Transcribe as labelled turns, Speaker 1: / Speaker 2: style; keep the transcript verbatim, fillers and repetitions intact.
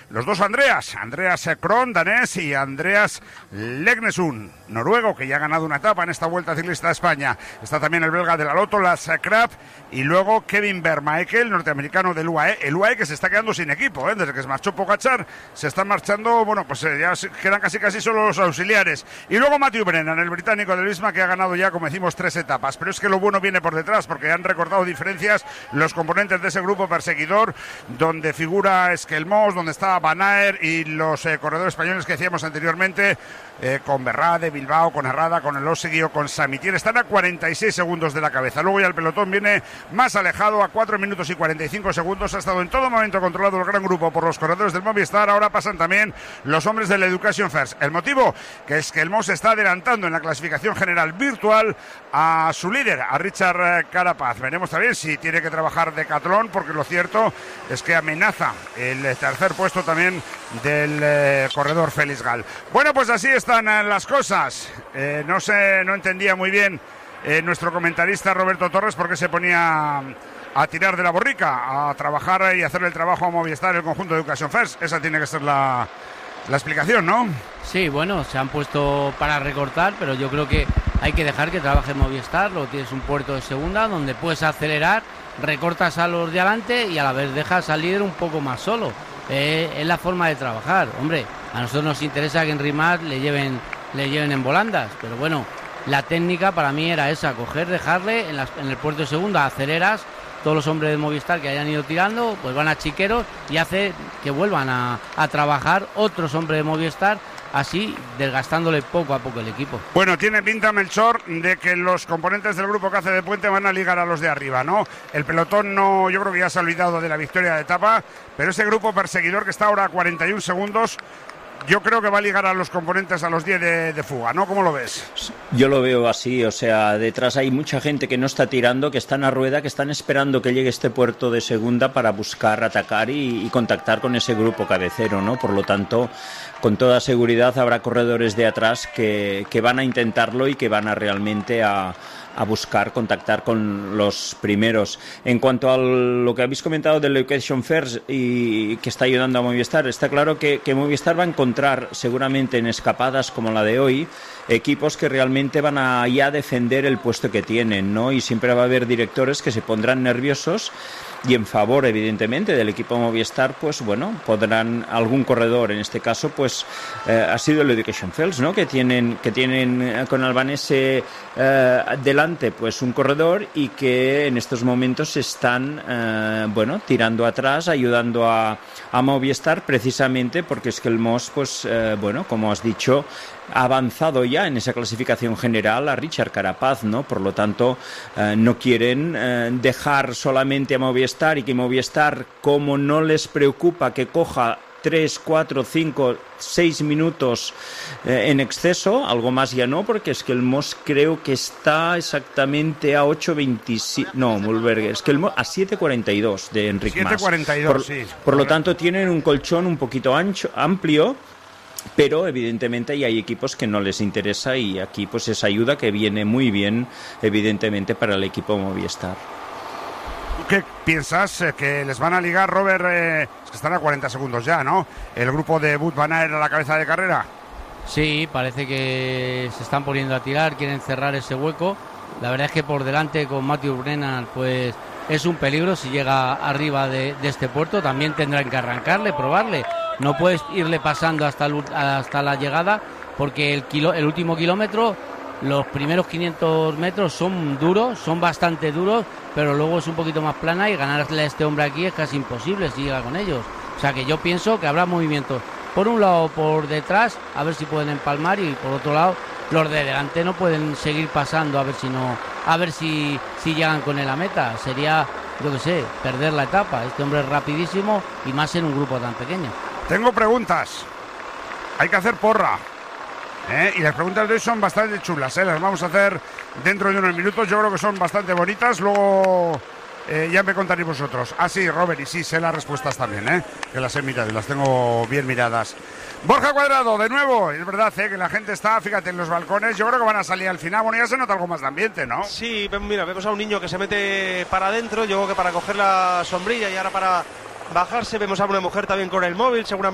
Speaker 1: los dos Andreas, Andreas Kron, danés, y Andreas Legnesund, noruego, que ya ha ganado una etapa en esta Vuelta Ciclista a España. Está también el belga de la Lotto, Lars Krab, y luego Kevin Vermaeke, norteamericano del U A E, el U A E que se está quedando sin equipo, ¿eh? Desde que se marchó Pogačar, se están marchando, bueno, pues eh, ya quedan casi casi solo los auxiliares. Y luego Matthew Brennan, el británico del Visma, que ha ganado ya, como decimos, tres etapas. Pero es que lo bueno viene por detrás, porque han recortado diferencias los componentes de ese grupo perseguidor, donde figura Skelmos, donde está Van Aert y los eh, corredores españoles que decíamos anteriormente, eh, con Berrade, Bilbao, con Herrada, con el Oseguio, con Samitier. Están a cuarenta y seis segundos de la cabeza. Luego ya el pelotón viene más alejado, a cuatro minutos y cuarenta y cinco segundos. Ha estado en todo momento controlado el gran grupo por los corredores del Movistar. Ahora pasan también los hombres del Education First. El motivo, que es que el Mos está adelantando en la clasificación general virtual a su líder, a Richard Carapaz. Veremos también si tiene que trabajar Decathlon, porque lo cierto es que amenaza el tercer puesto también del eh, corredor Félix Gal. Bueno, pues así están eh, las cosas. Eh, no sé, no entendía muy bien eh, nuestro comentarista Roberto Torres por qué se ponía a tirar de la borrica, a trabajar y hacerle el trabajo a Movistar, el conjunto de Education First. Esa tiene que ser la, la explicación, ¿no?
Speaker 2: Sí, bueno, se han puesto para recortar, pero yo creo que hay que dejar que trabaje Movistar. Luego tienes un puerto de segunda donde puedes acelerar, recortas a los de adelante y a la vez dejas al líder un poco más solo. Eh, es la forma de trabajar. Hombre, a nosotros nos interesa que en Rimat le lleven, le lleven en volandas, pero bueno, la técnica para mí era esa: coger, dejarle en, las, en el puerto de segunda, aceleras, todos los hombres de Movistar que hayan ido tirando pues van a chiqueros y hace que vuelvan a, a trabajar otros hombres de Movistar, así desgastándole poco a poco el equipo.
Speaker 1: Bueno, tiene pinta, Melchor, de que los componentes del grupo que hace de puente van a ligar a los de arriba, ¿no? El pelotón no, yo creo que ya se ha olvidado de la victoria de etapa, pero ese grupo perseguidor que está ahora a cuarenta y un segundos, yo creo que va a ligar a los componentes a los diez de, de fuga, ¿no? ¿Cómo lo ves?
Speaker 3: Yo lo veo así, o sea, detrás hay mucha gente que no está tirando, que están a rueda, que están esperando que llegue este puerto de segunda para buscar atacar y, y contactar con ese grupo cabecero, ¿no? Por lo tanto, con toda seguridad habrá corredores de atrás que, que van a intentarlo y que van a realmente a... a buscar contactar con los primeros. En cuanto a lo que habéis comentado del Education First y que está ayudando a Movistar, está claro que, que Movistar va a encontrar seguramente en escapadas como la de hoy equipos que realmente van a ya defender el puesto que tienen, ¿no? Y siempre va a haber directores que se pondrán nerviosos y en favor, evidentemente, del equipo Movistar, pues bueno, podrán algún corredor, en este caso, pues eh, ha sido el Education First, ¿no? Que tienen, que tienen eh, con Albanese eh, delante, pues un corredor y que en estos momentos están, eh, bueno, tirando atrás, ayudando a, a Movistar, precisamente porque es que el Mos, pues, eh, bueno, como has dicho, ha avanzado ya en esa clasificación general a Richard Carapaz, ¿no? Por lo tanto, eh, no quieren eh, dejar solamente a Movistar y que Movistar, como no les preocupa que coja tres, cuatro, cinco, seis minutos eh, en exceso, algo más ya no, porque es que el Mos creo que está exactamente a ocho veintisiete, no, Mulberg, es que el Mos a siete cuarenta y dos de Enric Mas.
Speaker 1: siete cuarenta y dos,
Speaker 3: por,
Speaker 1: sí.
Speaker 3: Por lo tanto, tienen un colchón un poquito ancho, amplio, pero evidentemente hay equipos que no les interesa y aquí pues esa ayuda que viene muy bien evidentemente para el equipo Movistar.
Speaker 1: ¿Qué piensas? Eh, ¿Que les van a ligar, Robert? Eh, es que están a cuarenta segundos ya, ¿no? El grupo de Wout van Aert a la cabeza de carrera.
Speaker 2: Sí, parece que se están poniendo a tirar, quieren cerrar ese hueco. La verdad es que por delante con Matthew Brennan pues es un peligro si llega arriba de, de este puerto. También tendrán que arrancarle, probarle. No puedes irle pasando hasta, el, hasta la llegada, porque el, kilo, el último kilómetro, los primeros quinientos metros son duros, son bastante duros, pero luego es un poquito más plana y ganarle a este hombre aquí es casi imposible si llega con ellos. O sea que yo pienso que habrá movimientos por un lado, por detrás, a ver si pueden empalmar, y por otro lado los de delante no pueden seguir pasando a ver si no, a ver si, si llegan con él a meta. Sería, yo qué sé, perder la etapa. Este hombre es rapidísimo y más en un grupo tan pequeño.
Speaker 1: Tengo preguntas. Hay que hacer porra. ¿Eh? Y las preguntas de hoy son bastante chulas, ¿eh? Las vamos a hacer dentro de unos minutos. Yo creo que son bastante bonitas. Luego eh, ya me contaréis vosotros. Ah, sí, Robert, y sí, sé las respuestas también, ¿eh? Que las he mirado y las tengo bien miradas. Borja Cuadrado, de nuevo. Es verdad, ¿eh? Que la gente está, fíjate, en los balcones. Yo creo que van a salir al final. Bueno, ya se nota algo más de ambiente, ¿no?
Speaker 4: Sí, mira, vemos a un niño que se mete para adentro. Yo creo que para coger la sombrilla y ahora para bajarse. Vemos a una mujer también con el móvil, seguramente.